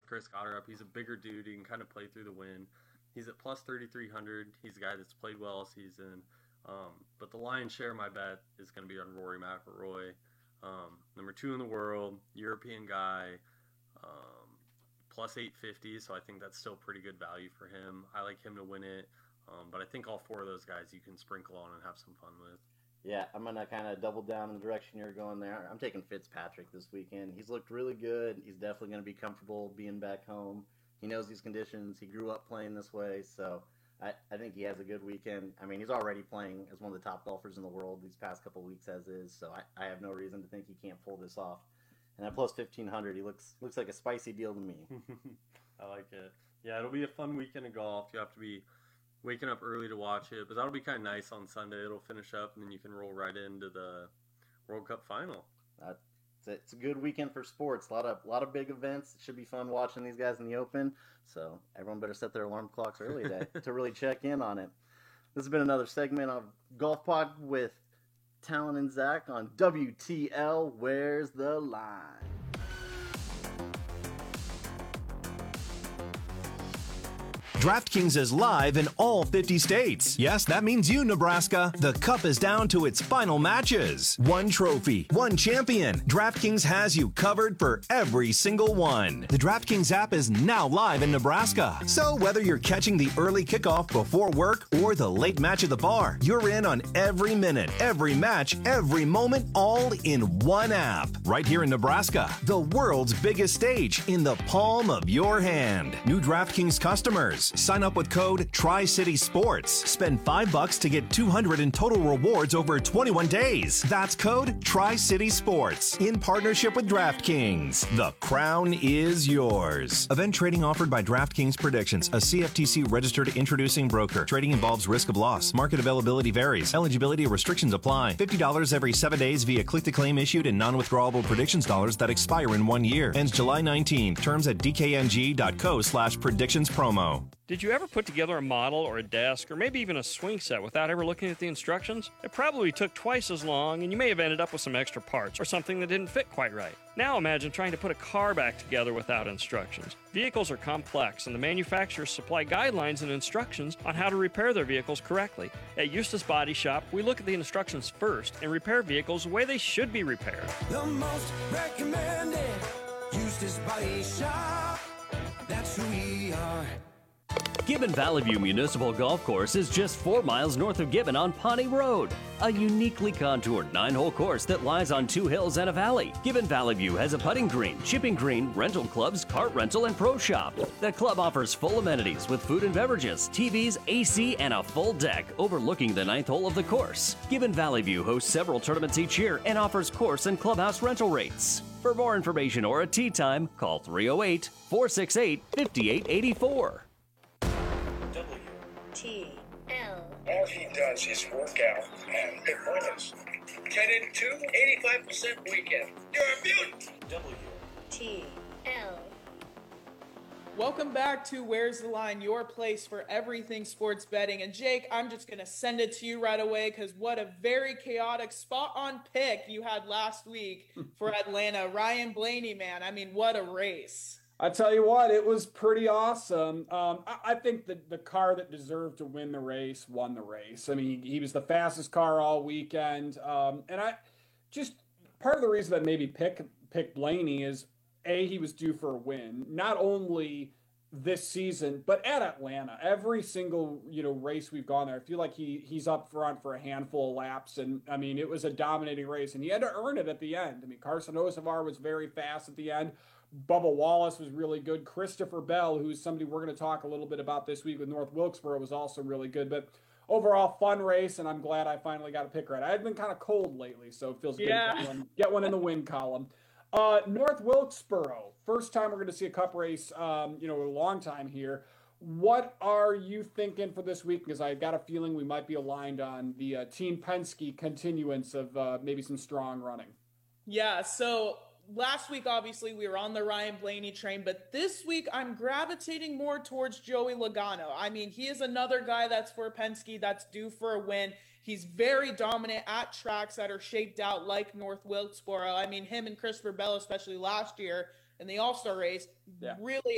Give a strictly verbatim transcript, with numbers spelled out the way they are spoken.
Chris Gotterup. He's a bigger dude. He can kind of play through the wind. He's at plus thirty-three hundred. He's a guy that's played well all season. Um, but the lion's share of my bet is going to be on Rory McIlroy. Um, number two in the world, European guy, um, plus eight fifty. So I think that's still pretty good value for him. I like him to win it. Um, but I think all four of those guys you can sprinkle on and have some fun with. Yeah, I'm going to kind of double down in the direction you're going there. I'm taking Fitzpatrick this weekend. He's looked really good. He's definitely going to be comfortable being back home. He knows these conditions. He grew up playing this way, so I, I think he has a good weekend. I mean, he's already playing as one of the top golfers in the world these past couple weeks as is, so I, I have no reason to think he can't pull this off. And at plus fifteen hundred, he looks looks like a spicy deal to me. I like it. Yeah, it'll be a fun weekend of golf. You have to be waking up early to watch it, but that'll be kind of nice on Sunday. It'll finish up, and then you can roll right into the World Cup final. Uh, it's, a, it's a good weekend for sports. A lot of a lot of big events. It should be fun watching these guys in the Open. So everyone better set their alarm clocks early to, to really check in on it. This has been another segment of Golf Pod with Talon and Zach on W T L. Where's the line? DraftKings is live in all fifty states. Yes, that means you, Nebraska. The Cup is down to its final matches. One trophy, one champion. DraftKings has you covered for every single one. The DraftKings app is now live in Nebraska. So whether you're catching the early kickoff before work or the late match at the bar, you're in on every minute, every match, every moment, all in one app. Right here in Nebraska, the world's biggest stage in the palm of your hand. New DraftKings customers, sign up with code Tri-City Sports. Spend five bucks to get two hundred in total rewards over twenty-one days. That's code Tri-City Sports in partnership with DraftKings. The crown is yours. Event trading offered by DraftKings Predictions, a C F T C registered introducing broker. Trading involves risk of loss. Market availability varies. Eligibility restrictions apply. fifty dollars every seven days via click-to-claim issued in non-withdrawable predictions dollars that expire in one year. Ends July nineteenth. Terms at dkng.co slash predictions promo. Did you ever put together a model or a desk or maybe even a swing set without ever looking at the instructions? It probably took twice as long, and you may have ended up with some extra parts or something that didn't fit quite right. Now imagine trying to put a car back together without instructions. Vehicles are complex, and the manufacturers supply guidelines and instructions on how to repair their vehicles correctly. At Eustace Body Shop, we look at the instructions first and repair vehicles the way they should be repaired. The most recommended Eustace Body Shop. That's who we are. Gibbon Valley View Municipal Golf Course is just four miles north of Gibbon on Pawnee Road. A uniquely contoured nine-hole course that lies on two hills and a valley. Gibbon Valley View has a putting green, chipping green, rental clubs, cart rental, and pro shop. The club offers full amenities with food and beverages, T Vs, A C, and a full deck overlooking the ninth hole of the course. Gibbon Valley View hosts several tournaments each year and offers course and clubhouse rental rates. For more information or a tee time, call three oh eight, four six eight, five eight eight four. T L. All he does is work out and hit pointers. ten and two, eighty-five percent weekend. You're a mutant. W. T L. Welcome back to Where's the Line, your place for everything sports betting. And Jake, I'm just going to send it to you right away because what a very chaotic spot-on pick you had last week for Atlanta. Ryan Blaney, man, I mean, what a race. I tell you what, it was pretty awesome. Um, I, I think the, the car that deserved to win the race won the race. I mean, he, he was the fastest car all weekend. Um, and I just, part of the reason that maybe pick, pick Blaney is, A, he was due for a win. Not only this season, but at Atlanta. Every single, you know, race we've gone there, I feel like he he's up front for a handful of laps. And, I mean, it was a dominating race. And he had to earn it at the end. I mean, Carson Osavar was very fast at the end. Bubba Wallace was really good. Christopher Bell, who's somebody we're going to talk a little bit about this week with North Wilkesboro, was also really good. But overall, fun race, and I'm glad I finally got a pick right. I had been kind of cold lately, so it feels good yeah. to get one, get one in the win column. Uh, North Wilkesboro, first time we're going to see a cup race, um, you know, a long time here. What are you thinking for this week? Because I got a feeling we might be aligned on the uh, Team Penske continuance of uh, maybe some strong running. Yeah, so last week, obviously, we were on the Ryan Blaney train, but this week I'm gravitating more towards Joey Logano. I mean, he is another guy that's for Penske that's due for a win. He's very dominant at tracks that are shaped out like North Wilkesboro. I mean, him and Christopher Bell, especially last year in the All-Star race, yeah. really